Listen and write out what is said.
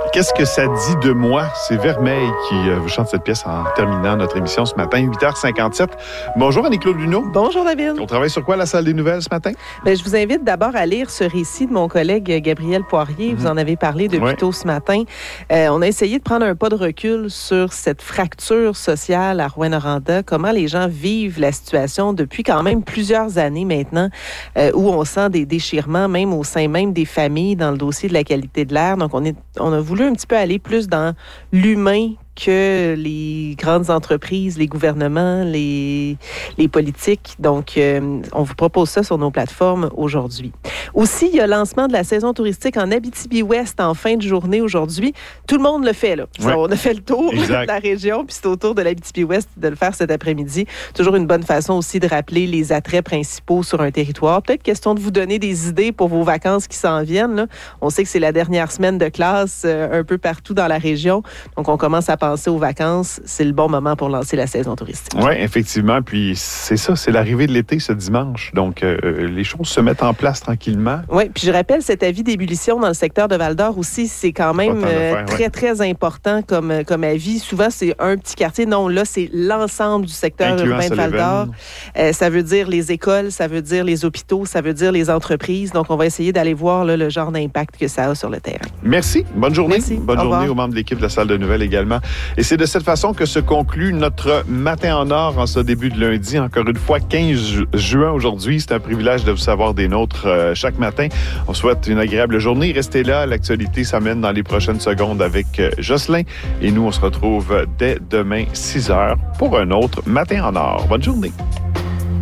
Qu'est-ce que ça dit de moi? C'est Vermeil qui vous chante cette pièce en terminant notre émission ce matin, 8h57. Bonjour Annie-Claude Luneau. Bonjour David. On travaille sur quoi à la salle des nouvelles ce matin? Bien, je vous invite d'abord à lire ce récit de mon collègue Gabriel Poirier. Vous en avez parlé depuis tôt ce matin. On a essayé de prendre un pas de recul sur cette fracture sociale à Rouyn-Noranda, comment les gens vivent la situation depuis quand même plusieurs années maintenant, où on sent des déchirements même au sein même des familles dans le dossier de la qualité de l'air. Donc, on a voulu un petit peu aller plus dans l'humain que les grandes entreprises, les gouvernements, les politiques. Donc, on vous propose ça sur nos plateformes aujourd'hui. Aussi, il y a le lancement de la saison touristique en Abitibi-Ouest en fin de journée aujourd'hui. Tout le monde le fait, là. Ouais. On a fait le tour de la région, puis c'est au tour de l'Abitibi-Ouest de le faire cet après-midi. Toujours une bonne façon aussi de rappeler les attraits principaux sur un territoire. Peut-être question de vous donner des idées pour vos vacances qui s'en viennent, là. On sait que c'est la dernière semaine de classe un peu partout dans la région. Donc, on commence à penser aux vacances, c'est le bon moment pour lancer la saison touristique. Oui, effectivement. Puis c'est ça, c'est l'arrivée de l'été ce dimanche. Donc, les choses se mettent en place tranquillement. Oui, puis je rappelle, cet avis d'ébullition dans le secteur de Val-d'Or aussi, c'est quand même très important comme avis. Souvent, c'est un petit quartier. Non, là, c'est l'ensemble du secteur urbain de Val-d'Or. Ça veut dire les écoles, ça veut dire les hôpitaux, ça veut dire les entreprises. Donc, on va essayer d'aller voir là, le genre d'impact que ça a sur le terrain. Merci. Bonne journée. Merci. Bonne journée aux membres de l'équipe de la salle de nouvelles également. Et c'est de cette façon que se conclut notre Matin en or en ce début de lundi. Encore une fois, 15 juin aujourd'hui. C'est un privilège de vous savoir des nôtres chaque matin. On souhaite une agréable journée. Restez là. L'actualité s'amène dans les prochaines secondes avec Jocelyn. Et nous, on se retrouve dès demain, 6h, pour un autre Matin en or. Bonne journée.